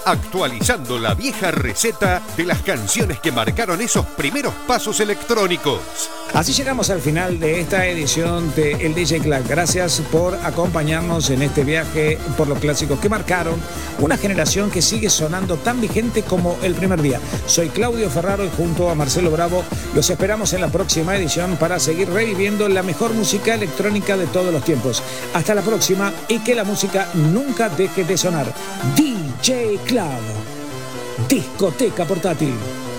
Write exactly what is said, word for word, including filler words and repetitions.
actualizando la vieja receta de las canciones que marcaron esos primeros pasos electrónicos. Así llegamos al final de esta edición de El D J Club. Gracias por acompañarnos en este viaje por los clásicos que marcaron una generación que sigue sonando tan vigente como el primer día. Soy Claudio Ferraro y junto a Marcelo Bravo los esperamos en la próxima edición para seguir reviviendo la mejor música electrónica de todos los tiempos. Hasta la próxima y que la música nunca deje de sonar. D J Club, discoteca portátil.